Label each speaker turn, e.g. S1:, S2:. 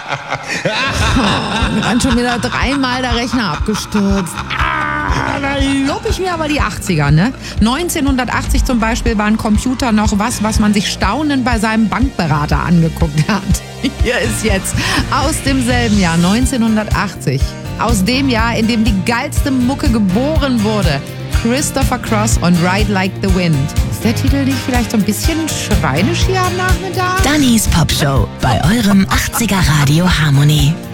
S1: Dann schon wieder 3-mal der Rechner abgestürzt. Da lob ich mir aber die 80er, ne? 1980 zum Beispiel war ein Computer noch was man sich staunend bei seinem Bankberater angeguckt hat. Hier ist jetzt aus demselben Jahr, 1980. Aus dem Jahr, in dem die geilste Mucke geboren wurde. Christopher Cross und Ride Like the Wind. Ist der Titel nicht vielleicht so ein bisschen schweinisch hier am Nachmittag?
S2: Dannys Popshow bei eurem 80er Radio Harmony.